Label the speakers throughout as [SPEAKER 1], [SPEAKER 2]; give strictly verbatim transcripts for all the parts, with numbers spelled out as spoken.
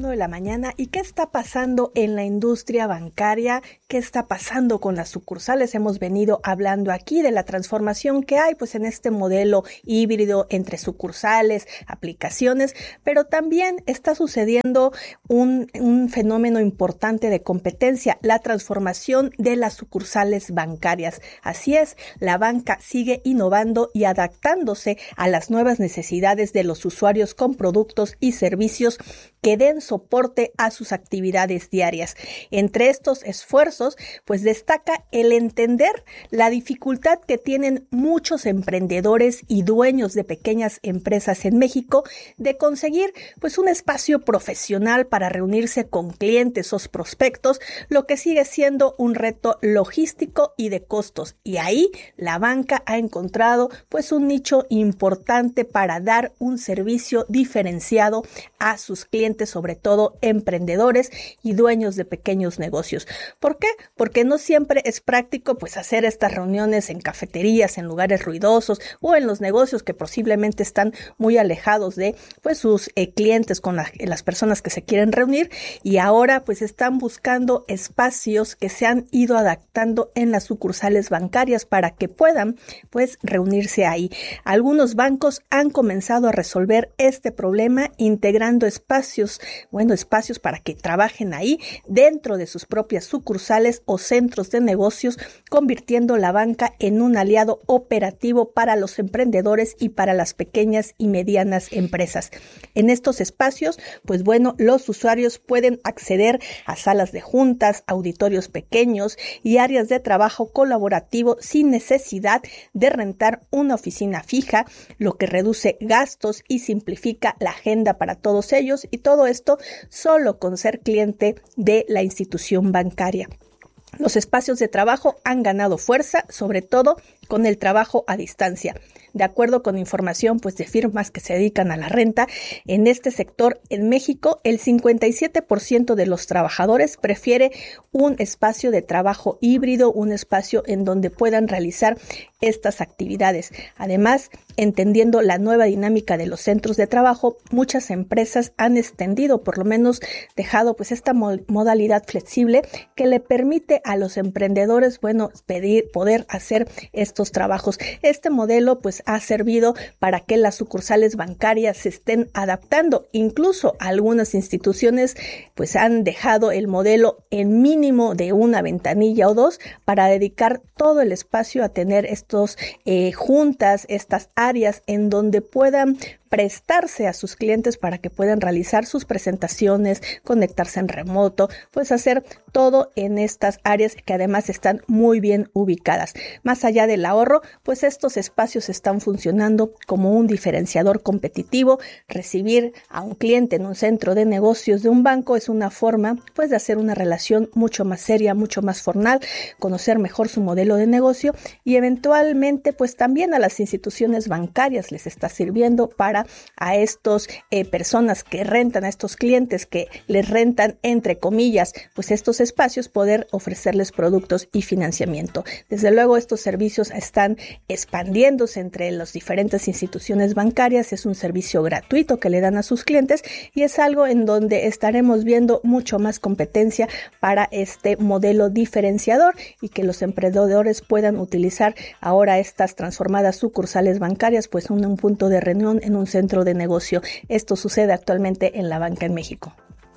[SPEAKER 1] uno de la mañana. ¿Y qué está pasando en la industria bancaria? ¿Qué está pasando con las sucursales? Hemos venido hablando aquí de la transformación que hay pues en este modelo híbrido entre sucursales, aplicaciones, pero también está sucediendo un, un fenómeno importante de competencia, la transformación de las sucursales bancarias. Así es, la banca sigue innovando y adaptándose a las nuevas necesidades de los usuarios con productos y servicios que den soporte a sus actividades diarias. Entre estos esfuerzos, pues destaca el entender la dificultad que tienen muchos emprendedores y dueños de pequeñas empresas en México de conseguir pues un espacio profesional para reunirse con clientes o prospectos, lo que sigue siendo un reto logístico y de costos. Y ahí la banca ha encontrado pues un nicho importante para dar un servicio diferenciado a sus clientes, sobre todo emprendedores y dueños de pequeños negocios. ¿Por qué? Porque no siempre es práctico pues hacer estas reuniones en cafeterías, en lugares ruidosos o en los negocios que posiblemente están muy alejados de pues sus eh, clientes con la, las personas que se quieren reunir, y ahora pues están buscando espacios que se han ido adaptando en las sucursales bancarias para que puedan pues reunirse ahí. Algunos bancos han comenzado a resolver este problema integrando espacios bueno, espacios para que trabajen ahí dentro de sus propias sucursales o centros de negocios, convirtiendo la banca en un aliado operativo para los emprendedores y para las pequeñas y medianas empresas. En estos espacios, pues bueno, los usuarios pueden acceder a salas de juntas, auditorios pequeños y áreas de trabajo colaborativo sin necesidad de rentar una oficina fija, lo que reduce gastos y simplifica la agenda para todos ellos, y todo esto solo con ser cliente de la institución bancaria. Los espacios de trabajo han ganado fuerza, sobre todo con el trabajo a distancia. De acuerdo con información pues de firmas que se dedican a la renta, en este sector en México el cincuenta y siete por ciento de los trabajadores prefiere un espacio de trabajo híbrido, un espacio en donde puedan realizar estas actividades. Además, entendiendo la nueva dinámica de los centros de trabajo, muchas empresas han extendido, por lo menos dejado pues esta modalidad flexible que le permite a los emprendedores, bueno, pedir, poder hacer estos trabajos. Este modelo pues ha servido para que las sucursales bancarias se estén adaptando. Incluso algunas instituciones pues han dejado el modelo en mínimo de una ventanilla o dos para dedicar todo el espacio a tener estos eh, juntas, estas áreas en donde puedan prestarse a sus clientes para que puedan realizar sus presentaciones, conectarse en remoto, pues hacer todo en estas áreas que además están muy bien ubicadas. Más allá del ahorro, pues estos espacios están funcionando como un diferenciador competitivo. Recibir a un cliente en un centro de negocios de un banco es una forma pues de hacer una relación mucho más seria, mucho más formal, conocer mejor su modelo de negocio, y eventualmente pues también a las instituciones bancarias les está sirviendo para a estos eh, personas que rentan, a estos clientes que les rentan entre comillas pues estos espacios, poder ofrecerles productos y financiamiento. Desde luego estos servicios están expandiéndose entre las diferentes instituciones bancarias. Es un servicio gratuito que le dan a sus clientes y es algo en donde estaremos viendo mucho más competencia para este modelo diferenciador y que los emprendedores puedan utilizar ahora estas transformadas sucursales bancarias pues en un punto de reunión, en un centro de negocio. Esto sucede actualmente en la banca en México.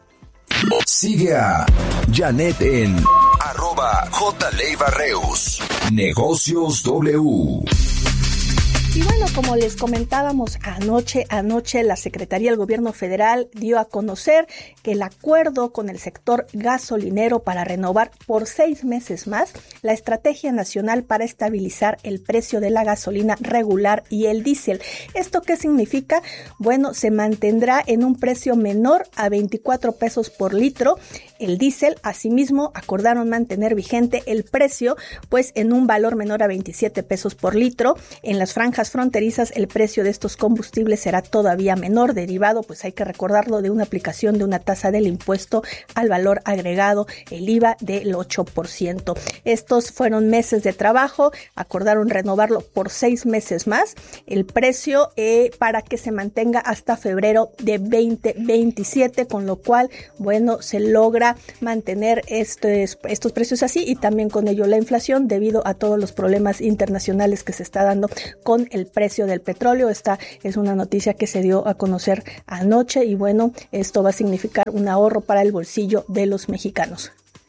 [SPEAKER 2] Sigue a Janet en arroba jleivarreus. Negocios W.
[SPEAKER 1] Y bueno, como les comentábamos anoche, anoche la Secretaría del Gobierno Federal dio a conocer que el acuerdo con el sector gasolinero para renovar por seis meses más la Estrategia Nacional para estabilizar el precio de la gasolina regular y el diésel. ¿Esto qué significa? Bueno, se mantendrá en un precio menor a veinticuatro pesos por litro el diésel. Asimismo, acordaron mantener vigente el precio, pues en un valor menor a veintisiete pesos por litro. En las franjas fronterizas, el precio de estos combustibles será todavía menor, derivado, pues hay que recordarlo, de una aplicación de una tasa del impuesto al valor agregado, el I V A del ocho por ciento. Estos fueron meses de trabajo, acordaron renovarlo por seis meses más, el precio eh, para que se mantenga hasta febrero de veinte veintisiete, con lo cual, bueno, se logra mantener estos, estos precios así, y también con ello la inflación, debido a todos los problemas internacionales que se está dando con el precio del petróleo. Esta es una noticia que se dio a conocer anoche, y bueno, esto va a significar un ahorro para el bolsillo de los mexicanos.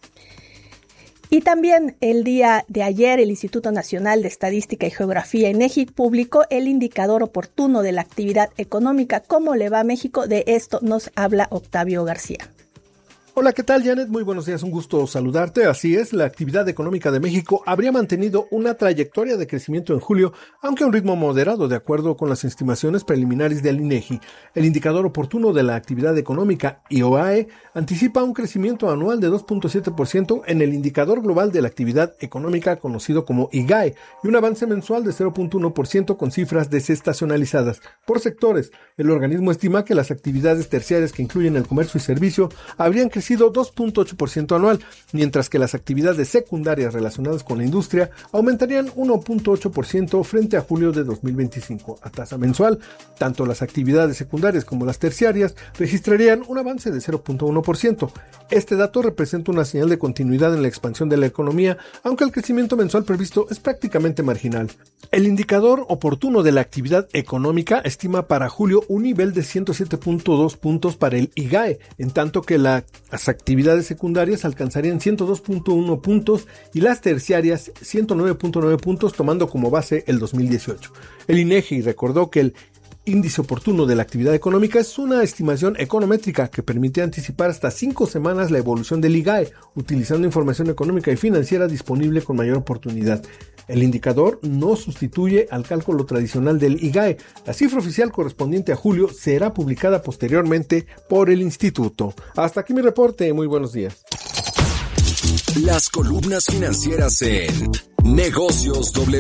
[SPEAKER 1] Y también el día de ayer el Instituto Nacional de Estadística y Geografía, INEGI, publicó el indicador oportuno de la actividad económica. ¿Cómo le va a México? De esto nos habla Octavio García.
[SPEAKER 3] Hola, ¿qué tal, Janet? Muy buenos días, un gusto saludarte. Así es, la actividad económica de México habría mantenido una trayectoria de crecimiento en julio, aunque a un ritmo moderado, de acuerdo con las estimaciones preliminares del INEGI. El indicador oportuno de la actividad económica, I O A E, anticipa un crecimiento anual de dos punto siete por ciento en el indicador global de la actividad económica, conocido como I G A E, y un avance mensual de cero punto uno por ciento con cifras desestacionalizadas. Por sectores, el organismo estima que las actividades terciarias, que incluyen el comercio y servicio, habrían crecido sido dos punto ocho por ciento anual, mientras que las actividades secundarias relacionadas con la industria aumentarían uno punto ocho por ciento frente a julio de dos mil veinticinco. A tasa mensual, tanto las actividades secundarias como las terciarias registrarían un avance de cero punto uno por ciento. Este dato representa una señal de continuidad en la expansión de la economía, aunque el crecimiento mensual previsto es prácticamente marginal. El indicador oportuno de la actividad económica estima para julio un nivel de ciento siete punto dos puntos para el I G A E, en tanto que la Las actividades secundarias alcanzarían ciento dos punto uno puntos y las terciarias ciento nueve punto nueve puntos, tomando como base el dos mil dieciocho. El INEGI recordó que el índice oportuno de la actividad económica es una estimación econométrica que permite anticipar hasta cinco semanas la evolución del I G A E, utilizando información económica y financiera disponible con mayor oportunidad. El indicador no sustituye al cálculo tradicional del I G A E. La cifra oficial correspondiente a julio será publicada posteriormente por el instituto. Hasta aquí mi reporte. Muy buenos días.
[SPEAKER 2] Las columnas financieras en Negocios W.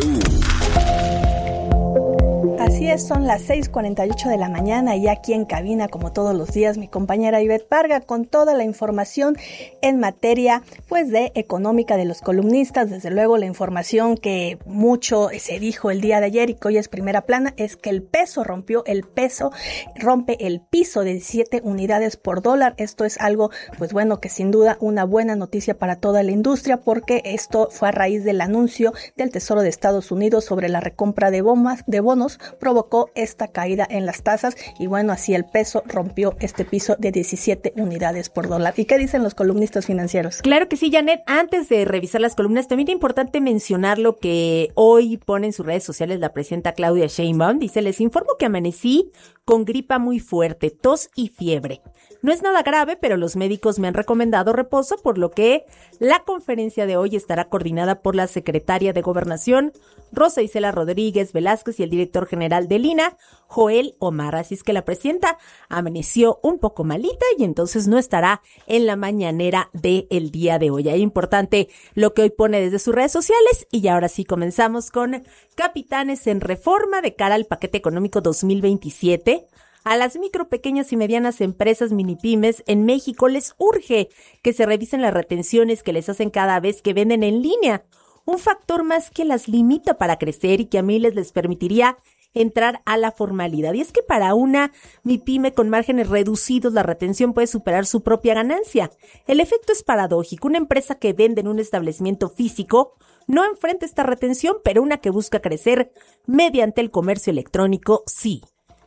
[SPEAKER 1] Así es, son las seis cuarenta y ocho de la mañana y aquí en cabina, como todos los días, mi compañera Ivette Parga con toda la información en materia pues de económica de los columnistas. Desde luego, la información que mucho se dijo el día de ayer y que hoy es primera plana es que el peso rompió, el peso rompe el piso de diecisiete unidades por dólar. Esto es algo, pues bueno, que sin duda una buena noticia para toda la industria, porque esto fue a raíz del anuncio del Tesoro de Estados Unidos sobre la recompra de bonos, de bonos provocó esta caída en las tasas y bueno, así el peso rompió este piso de diecisiete unidades por dólar. ¿Y qué dicen los columnistas financieros?
[SPEAKER 4] Claro que sí, Janet. Antes de revisar las columnas, también es importante mencionar lo que hoy pone en sus redes sociales la presidenta Claudia Sheinbaum. Dice: les informo que amanecí con gripa muy fuerte, tos y fiebre. No es nada grave, pero los médicos me han recomendado reposo, por lo que la conferencia de hoy estará coordinada por la secretaria de Gobernación, Rosa Isela Rodríguez Velázquez, y el director general del I N A, Joel Omar. Así es que la presidenta amaneció un poco malita y entonces no estará en la mañanera del día de hoy. Es importante lo que hoy pone desde sus redes sociales. Y ahora sí comenzamos con Capitanes en Reforma de cara al paquete económico dos mil veintisiete. A las micro, pequeñas y medianas empresas minipymes en México les urge que se revisen las retenciones que les hacen cada vez que venden en línea. Un factor más que las limita para crecer y que a miles les permitiría entrar a la formalidad. Y es que para una MIPYME con márgenes reducidos, la retención puede superar su propia ganancia. El efecto es paradójico. Una empresa que vende en un establecimiento físico no enfrenta esta retención, pero una que busca crecer mediante el comercio electrónico, sí.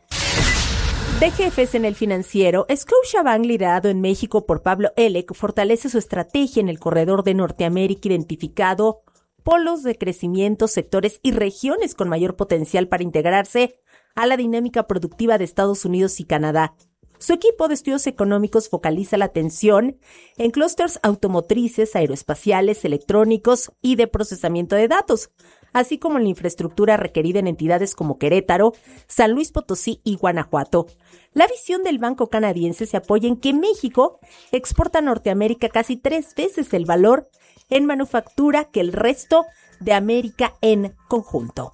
[SPEAKER 4] De jefes en el financiero, Scotiabank, liderado en México por Pablo Elec, fortalece su estrategia en el corredor de Norteamérica, identificado polos de crecimiento, sectores y regiones con mayor potencial para integrarse a la dinámica productiva de Estados Unidos y Canadá. Su equipo de estudios económicos focaliza la atención en clústeres automotrices, aeroespaciales, electrónicos y de procesamiento de datos, así como en la infraestructura requerida en entidades como Querétaro, San Luis Potosí y Guanajuato. La visión del banco canadiense se apoya en que México exporta a Norteamérica casi tres veces el valor en manufactura que el resto de América en conjunto.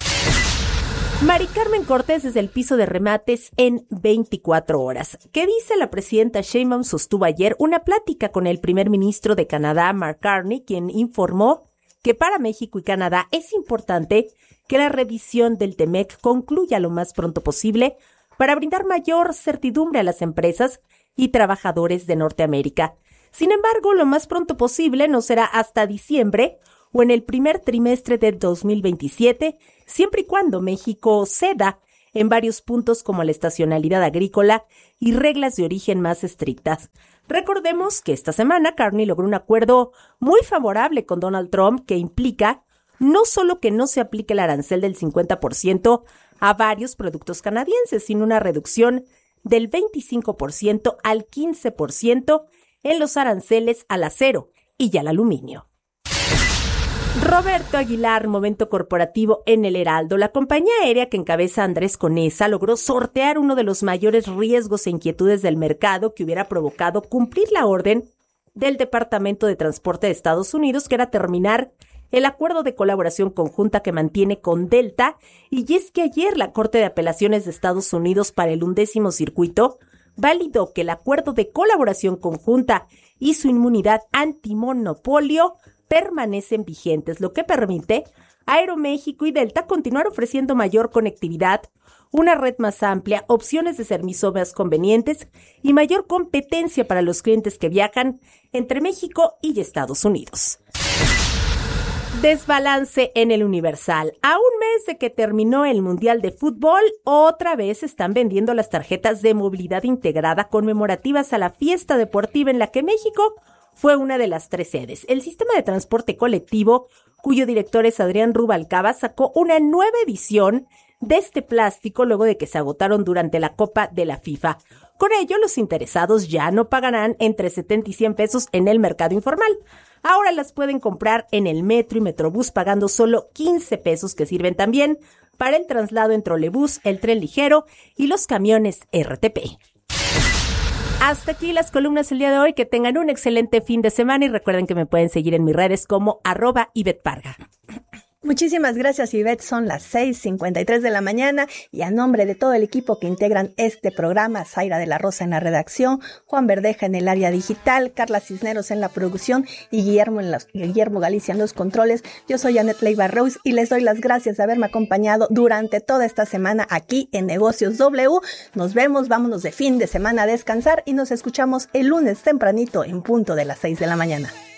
[SPEAKER 4] Mari Carmen Cortés desde el piso de remates en veinticuatro horas. ¿Qué dice la presidenta Sheinbaum? Sostuvo ayer una plática con el primer ministro de Canadá, Mark Carney, quien informó que para México y Canadá es importante que la revisión del T M E C concluya lo más pronto posible para brindar mayor certidumbre a las empresas y trabajadores de Norteamérica. Sin embargo, lo más pronto posible no será hasta diciembre o en el primer trimestre de dos mil veintisiete, siempre y cuando México ceda en varios puntos como la estacionalidad agrícola y reglas de origen más estrictas. Recordemos que esta semana Carney logró un acuerdo muy favorable con Donald Trump que implica no solo que no se aplique el arancel del cincuenta por ciento a varios productos canadienses, sino una reducción del veinticinco por ciento al quince por ciento en los aranceles al acero y al aluminio. Roberto Aguilar, momento corporativo en el Heraldo. La compañía aérea que encabeza Andrés Conesa logró sortear uno de los mayores riesgos e inquietudes del mercado que hubiera provocado cumplir la orden del Departamento de Transporte de Estados Unidos, que era terminar el acuerdo de colaboración conjunta que mantiene con Delta. Y es que ayer la Corte de Apelaciones de Estados Unidos para el undécimo circuito validó que el acuerdo de colaboración conjunta y su inmunidad antimonopolio permanecen vigentes, lo que permite a Aeroméxico y Delta continuar ofreciendo mayor conectividad, una red más amplia, opciones de servicio más convenientes y mayor competencia para los clientes que viajan entre México y Estados Unidos. Desbalance en el Universal. A un mes de que terminó el Mundial de Fútbol, otra vez están vendiendo las tarjetas de movilidad integrada conmemorativas a la fiesta deportiva en la que México fue una de las tres sedes. El sistema de transporte colectivo, cuyo director es Adrián Rubalcaba, sacó una nueva edición de este plástico luego de que se agotaron durante la Copa de la FIFA. Con ello, los interesados ya no pagarán entre setenta y cien pesos en el mercado informal. Ahora las pueden comprar en el metro y metrobús pagando solo quince pesos, que sirven también para el traslado en trolebús, el tren ligero y los camiones R T P. Hasta aquí las columnas el día de hoy. Que tengan un excelente fin de semana y recuerden que me pueden seguir en mis redes como arroba Ivette Parga.
[SPEAKER 1] Muchísimas gracias, Ivette. Son las seis cincuenta y tres de la mañana y a nombre de todo el equipo que integran este programa, Zaira de la Rosa en la redacción, Juan Verdeja en el área digital, Carla Cisneros en la producción y Guillermo, en los, Guillermo Galicia en los controles. Yo soy Janet Leiva Rose y les doy las gracias de haberme acompañado durante toda esta semana aquí en Negocios W. Nos vemos, vámonos de fin de semana a descansar y nos escuchamos el lunes tempranito en punto de las seis de la mañana.